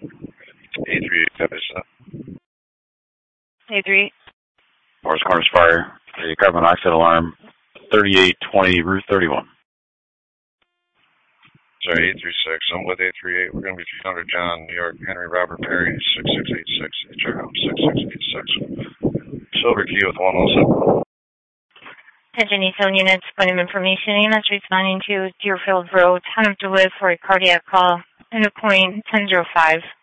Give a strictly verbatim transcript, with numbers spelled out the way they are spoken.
eight three eight, copy that. eight three eight. Forest Corners Fire, a carbon monoxide alarm, thirty-eight twenty Route thirty-one. Sorry, eight three six. I'm with eight three eight. We're going to be three hundred John, New York, Henry Robert Perry, six six eight six. Check out six six eight six. Silver Key with one oh seven. Attention East Zone units, point of information. E M S responding to Deerfield Road, town of Duluth for a cardiac call. End of point ten oh five.